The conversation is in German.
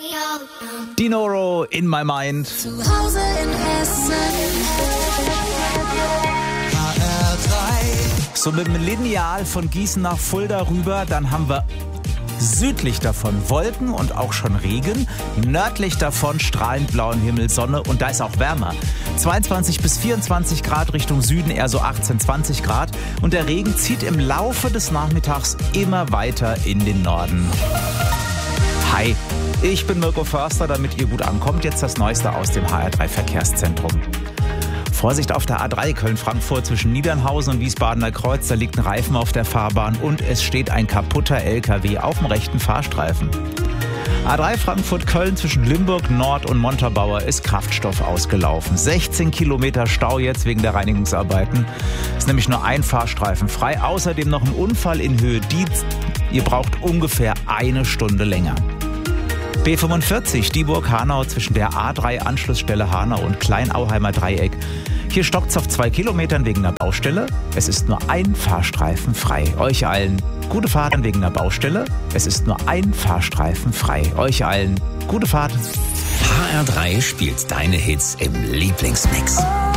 Dinoro in my mind. Zu Hause in Hessen. So mit dem Lineal von Gießen nach Fulda rüber, dann haben wir südlich davon Wolken und auch schon Regen, nördlich davon strahlend blauen Himmel, Sonne und da ist auch wärmer. 22 bis 24 Grad, Richtung Süden eher so 18, 20 Grad und der Regen zieht im Laufe des Nachmittags immer weiter in den Norden. Hi, ich bin Mirko Förster, damit ihr gut ankommt. Jetzt das Neueste aus dem HR3 Verkehrszentrum. Vorsicht auf der A3 Köln-Frankfurt zwischen Niedernhausen und Wiesbadener Kreuz. Da liegt ein Reifen auf der Fahrbahn und es steht ein kaputter LKW auf dem rechten Fahrstreifen. A3 Frankfurt-Köln zwischen Limburg Nord und Montabaur ist Kraftstoff ausgelaufen. 16 Kilometer Stau jetzt wegen der Reinigungsarbeiten. Ist nämlich nur ein Fahrstreifen frei. Außerdem noch ein Unfall in Höhe Dietz. Ihr braucht ungefähr eine Stunde länger. B45 Dieburg-Hanau zwischen der A3-Anschlussstelle Hanau und Kleinauheimer Dreieck. Hier stockt's auf 2 Kilometern wegen der Baustelle. Es ist nur ein Fahrstreifen frei. Euch allen gute Fahrt wegen der Baustelle. Es ist nur ein Fahrstreifen frei. Euch allen gute Fahrt. HR3 spielt deine Hits im Lieblingsmix.